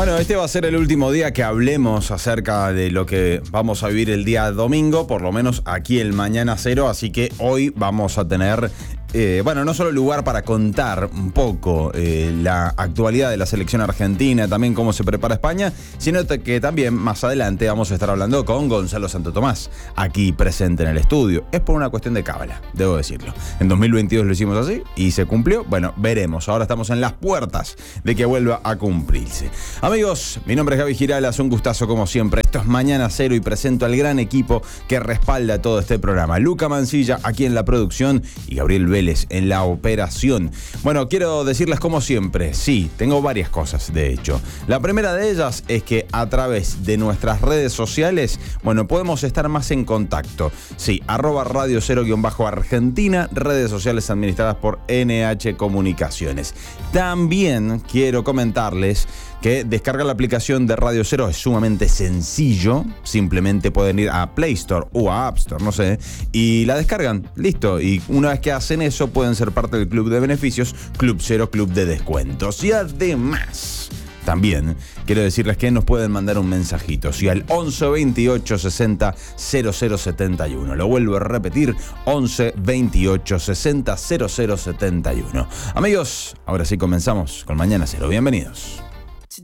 Bueno, este va a ser el último día que hablemos acerca de lo que vamos a vivir el día domingo, por lo menos aquí el Mañana Cero, así que hoy vamos a tener, no solo lugar para contar un poco la actualidad de la selección argentina, también cómo se prepara España, sino que también más adelante vamos a estar hablando con Gonzalo Santo Tomás, aquí presente en el estudio. Es por una cuestión de cábala, debo decirlo. En 2022 lo hicimos así y se cumplió. Bueno, veremos. Ahora estamos en las puertas de que vuelva a cumplirse. Amigos, mi nombre es Gaby Girala, un gustazo como siempre. Esto es Mañana Cero y presento al gran equipo que respalda todo este programa. Luca Mancilla aquí en la producción y Gabriel Vélez en la operación. Bueno, quiero decirles como siempre, sí, tengo varias cosas de hecho. La primera de ellas es que a través de nuestras redes sociales, podemos estar más en contacto. Sí, @Radio Cero_Argentina, redes sociales administradas por NH Comunicaciones. También quiero comentarles que descargar la aplicación de Radio Cero es sumamente sencillo. Simplemente pueden ir a Play Store o a App Store, no sé, y la descargan, listo. Y una vez que hacen eso, pueden ser parte del club de beneficios, Club Cero, club de descuentos. Y además, también quiero decirles que nos pueden mandar un mensajito, sí, al 11 28 60 00 71. Lo vuelvo a repetir, 11 28 60 00 71. Amigos, ahora sí comenzamos con Mañana Cero. Bienvenidos.